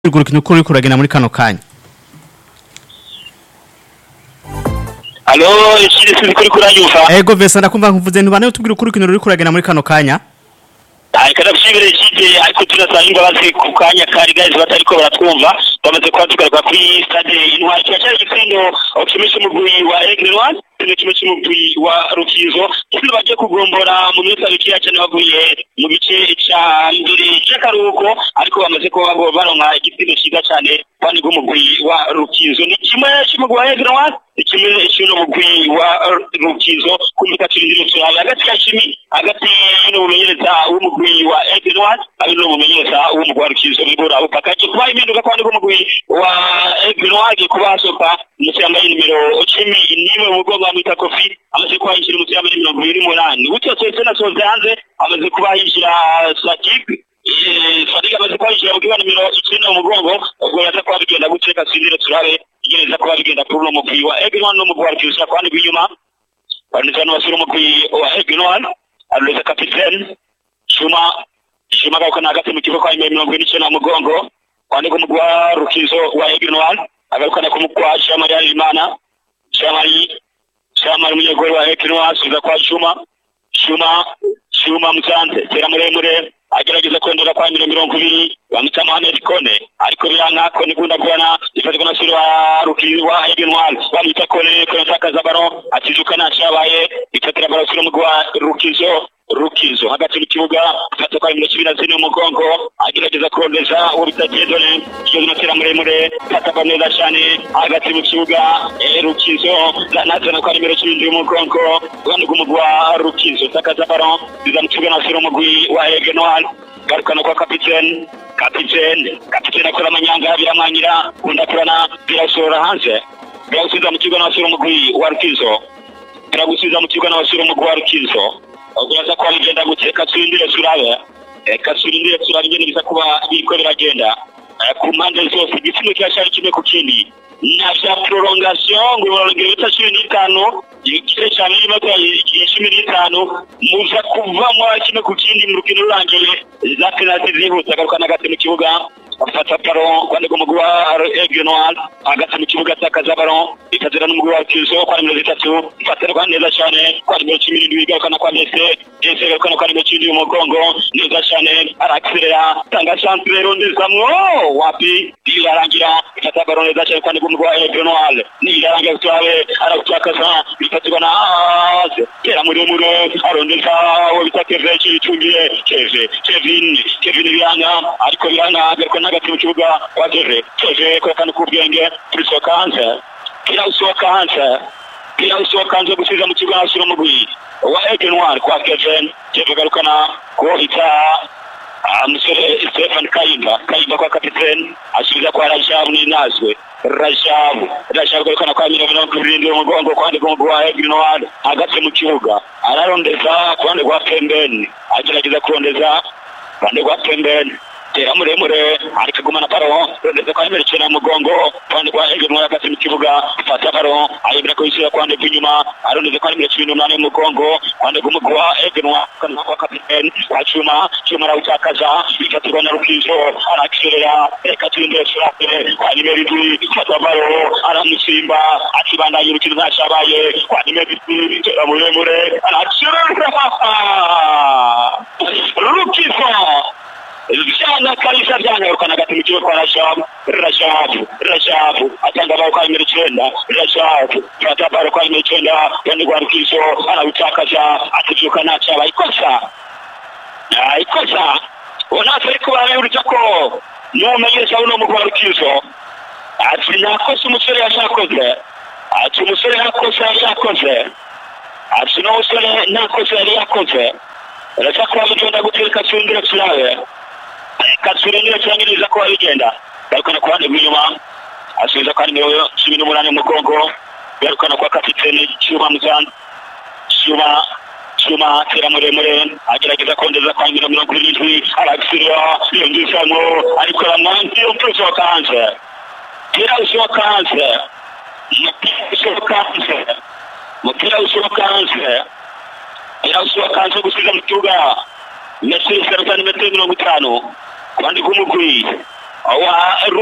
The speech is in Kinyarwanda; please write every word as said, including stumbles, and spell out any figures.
urukino kuri kuragena muri kano kanya. Allo, ishiri siri kuri kuranyufa. Ego Vesa ndakumva nkuvuze ntubane utubwira urukino ruri kuragena muri kano kanya. Ai kada bishibire ikije ariko turasaba imbabazi ku kanya kari guys batariko baratwumva bamaze kwatugaruka kuri stade intwari cyari gitsindo okimisha mugwi wa Egrewan tene kimisha mugwi wa Rukizo kindi baje kugombora mu minsi abiki cyane bavuye mu bice cya nduri cyakaruko ariko bamaze ko babo baronka igitsindo kiza cyane bani gumugwi wa Rukizo ni kimwe cy'umugwi wa Egrewan ikimwe cy'uno mugwi wa Rukizo kumika kirindiro cyane hagati ya Shimi hagati y'ino mumenyereza w'umugwi wa Egrewan ari no mumenyereza w'umugwi wa Rukizo bibura upakaje kuba impinduka kwandi gumugwi wa Egrewan kubasoka mucyambaye nimero cumi nimwe mu bwo bamwita Kofi amaze kwahishira mucyambaye mirongo ibiri n'umunani utyo twese nasoze hanze amaze kubahishira Sadik eh Sadik amaze kwahishira mu nimero icenda mu mugongo ubwo yaza kwabigenda guceka sindire turabe igereza kwabigenda kuri no mugwi wa Egrewan no mugwi wa Rukizo kwandi bw'inyuma bandizana wasura mugwi wa Egrewan aleza kapiteni Shuma Shuma gako na hagati mu kigo kwa mirongo ine n'icenda mu mugongo kwandi ko mugwi wa Rukizo wa Egrewan agaruka na kumukwa Shamari Alimana Shamari Shamari munyegoro wa Egrewan suza kwa Shuma Shuma Shuma Mzante tera muremure agerageza kwendera kwa mirongo ibiri bamita Mohamed Kone ariko biranga ko nikunda kubona ifatwa na sura wa Rukizo wa Egrewan bamita Kone ko yatakaza baro atijuka na shabaye ifatira baro sura mugwi wa Rukizo Rukizo hagati mu kibuga fata kwa mirongo ibiri na zine mu mugongo agerageza kurondeza uwo bitagedone iyo natera muremure fata kwa neza cyane hagati mu kibuga Rukizo nazana kwa mirongo ibiri mu mugongo bandi gumugwa Rukizo takaza baro biza mu kibuga na sura mugwi wa Egrewan garukana kwa kapiteni kapiteni kapiteni akora amanyanga biramanyira kundakurana birasora hanze birasubiza mu kibuga na sura mugwi wa Rukizo biragusiza mu kibuga na sura mugwi wa Rukizo Ogaza kwa bigenda guteka twindire turabe eka twindire turabe ngene bisa kuba biko biragenda ku mpande zose igitsino cyashari kimwe ku kindi na vya prolongation ngo barongera bitashiri n'itanu igice cyane y'imota y'ishimi n'itanu muza kuva mu kimwe ku kindi mu rukino rurangiye za penalty zihuta garuka nagati mu kibuga afata ballon kwande ko mugwa Egrewan hagati mu kibuga takaza ballon ikazira n'umugwa wa Kizo kwa mirongo itatu ifatira kwa neza cyane kwa mirongo cumi n'indwi garukana kwa Nese Nese garukana kwa mirongo cumi y'umugongo neza cyane araxelera tanga centre rondeza mwo wapi birarangira ifata ballon neza cyane kwa mugwa wa Egrewan ni birarangira twawe aratakaza ifatirwa na aze tera muri muri arondeza wo bitakeve cy'itungiye Keve Kevin Kevin biranga ariko biranga garukana hagati mu kibuga wagere Keve ko kandi kubwenge turisoka hanze kila usoka hanze kila usoka hanze gusiza mu kibuga asura mugwi wa Egrewan kwa Kevin Keve garukana ko ita amusore Stefan Kayimba Kayimba kwa kapiteni asubiza kwa Rajab Ninazwe Rajab Rajab garukana kwa mirongo ibiri mu mugongo kwande gumugwi wa Egrewan hagati mu kibuga ararondeza kwande kwa pembeni agerageza kurondeza kwande kwa pembeni tera muremure ariko gumana baro rondeza kwa mbere cyane mugongo kwande kwa Egrewan hagati mu kibuga fata baro ayibira ko yisira kwande bw'inyuma arondeza kwa mbere cyane n'umunani mu mugongo kwande gumugwi wa Egrewan kana kwa kapiteni kwa Chuma Chuma rawutakaza ikatirwa na Rukizo araxelera ekatirinde surape kwa nimero indwi fata baro aramusimba akibanda y'urukino ntashabaye kwa nimero indwi tera muremure araxelera Rukizo Jana kalisa jana rukana gati mu kibuga kwa Rajab Rajab Rajab atanga baro kwa nimero icenda Rajab fata baro kwa nimero icenda kandi kwa Rukizo arawutakaza atijuka naca ikosa ya ikosa ona ariko barayurija ko numenyesha uno mu kwa Rukizo ati nakosa umusore yashakoze ati umusore yakoze yashakoze ati no umusore nakoze yari yakoze rachakwa mugenda gutereka cyundira turabe katsurengera cyangiriza ko abigenda garukana kwa n'inyuma asubiza kandi niyo cumi n'umunani mu mugongo garukana kwa kapiteni Chuma Mzante Chuma Chuma tera muremure agerageza kondeza kwa mirongo irindwi araxira yongezamo ariko ramwanti uproso kanze tera uso kanze uso kanze mupira uso kanze tera uso kanze gusiza mu kibuga metero mirongo itanu kwandi kumugwi wa